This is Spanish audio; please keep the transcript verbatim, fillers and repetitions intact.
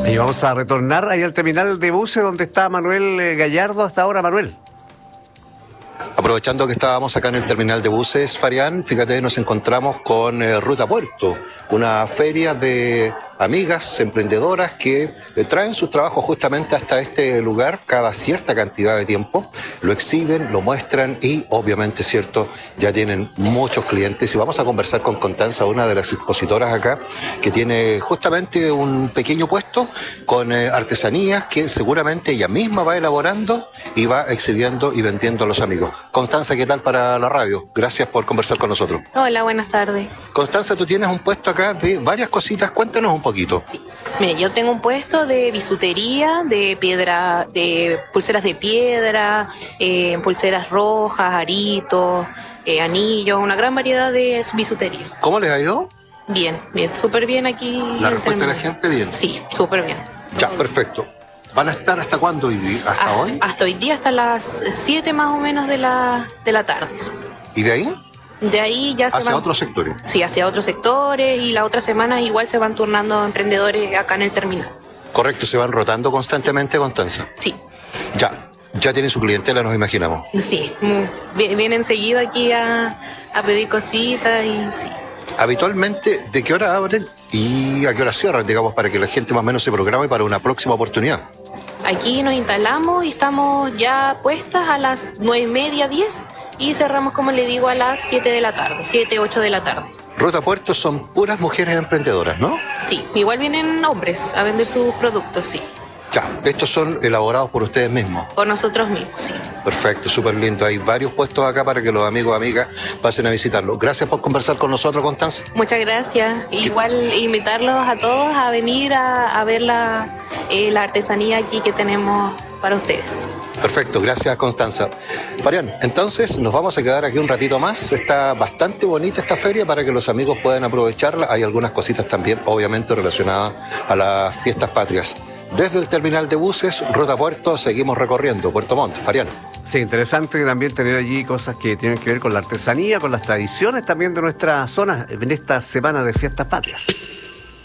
Y vamos a retornar ahí al terminal de buses donde está Manuel eh, Gallardo hasta ahora. Manuel. Aprovechando que estábamos acá en el terminal de buses, Farián, fíjate, nos encontramos con eh, Ruta Puerto, una feria de amigas emprendedoras que eh, traen sus trabajos justamente hasta este lugar cada cierta cantidad de tiempo, lo exhiben, lo muestran y obviamente, cierto, ya tienen muchos clientes. Y vamos a conversar con Constanza, una de las expositoras acá, que tiene justamente un pequeño puesto con eh, artesanías que seguramente ella misma va elaborando y va exhibiendo y vendiendo a los amigos. Constanza, ¿qué tal para la radio? Gracias por conversar con nosotros. Hola, buenas tardes. Constanza, tú tienes un puesto acá de varias cositas, cuéntanos un poquito. Sí. Mire, yo tengo un puesto de bisutería, de piedra, de pulseras de piedra, eh, pulseras rojas, aritos, eh, anillos, una gran variedad de bisutería. ¿Cómo les ha ido? Bien, bien, súper bien aquí. ¿La respuesta de la gente bien? Sí, súper bien. Ya, perfecto. ¿Van a estar hasta cuándo hoy? ¿Hasta Ah, hoy? Hasta hoy día, hasta las siete más o menos de la, de la tarde. Sí. ¿Y de ahí? De ahí ya se hacia van... otros sectores. Sí, hacia otros sectores, y la otra semana igual se van turnando emprendedores acá en el terminal. Correcto, se van rotando constantemente, Constanza. Sí. Ya, ya tienen su clientela, nos imaginamos. Sí, mm, vi- vienen seguido aquí a, a pedir cositas y sí. Habitualmente, ¿de qué hora abren y a qué hora cierran, digamos, para que la gente más o menos se programe para una próxima oportunidad? Aquí nos instalamos y estamos ya puestas a las nueve y media, diez, y cerramos, como le digo, a las siete de la tarde, siete, ocho de la tarde. Ruta Puerto son puras mujeres emprendedoras, ¿no? Sí, igual vienen hombres a vender sus productos, sí, Ya, estos son elaborados por ustedes mismos. por nosotros mismos, sí. Perfecto, súper lindo. Hay varios puestos acá para que los amigos y amigas pasen a visitarlo. Gracias por conversar con nosotros, Constanza. Muchas gracias. Igual invitarlos a todos a venir a, a ver la, eh, la artesanía aquí que tenemos para ustedes. Perfecto, gracias, Constanza. Farián, entonces nos vamos a quedar aquí un ratito más. Está bastante bonita esta feria para que los amigos puedan aprovecharla. Hay algunas cositas también, obviamente, relacionadas a las fiestas patrias. Desde el terminal de buses, Ruta Puerto, seguimos recorriendo Puerto Montt. Farián. Sí, interesante también tener allí cosas que tienen que ver con la artesanía, con las tradiciones también de nuestra zona en esta semana de fiestas patrias.